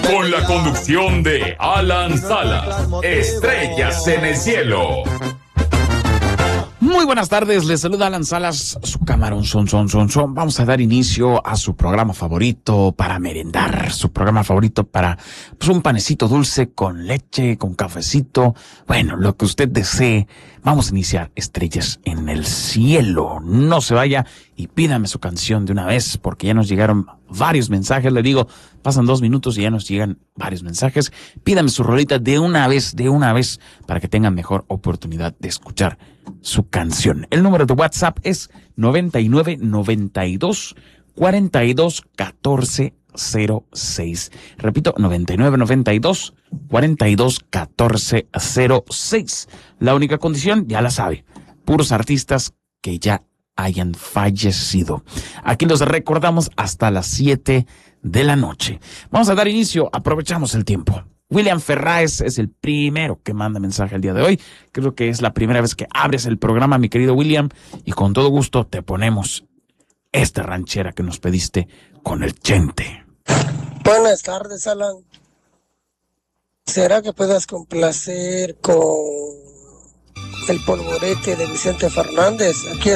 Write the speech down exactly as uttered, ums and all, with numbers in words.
Con la conducción de Alan Salas, Estrellas en el Cielo. Muy buenas tardes, les saluda Alan Salas, su camarón son, son, son, son. Vamos a dar inicio a su programa favorito para merendar, su programa favorito para pues, un panecito dulce con leche, con cafecito, bueno, lo que usted desee. Vamos a iniciar Estrellas en el Cielo. No se vaya y pídame su canción de una vez, porque ya nos llegaron varios mensajes. Le digo, pasan dos minutos y ya nos llegan varios mensajes. Pídame su rolita de una vez, de una vez, para que tengan mejor oportunidad de escuchar su canción. El número de WhatsApp es noventa y nueve, noventa y dos, cuarenta y dos, catorce cero seis. Repito, noventa y nueve, noventa y dos, cuarenta y dos, catorce cero seis. La única condición, ya la sabe, puros artistas que ya hayan fallecido. Aquí los recordamos hasta las siete de la noche. Vamos a dar inicio, aprovechamos el tiempo. William Ferraes es el primero que manda mensaje el día de hoy. Creo que es la primera vez que abres el programa, mi querido William, y con todo gusto te ponemos esta ranchera que nos pediste con el Chente. Buenas tardes, Alan. ¿Será que puedas complacer con el polvorete de Vicente Fernández? Aquí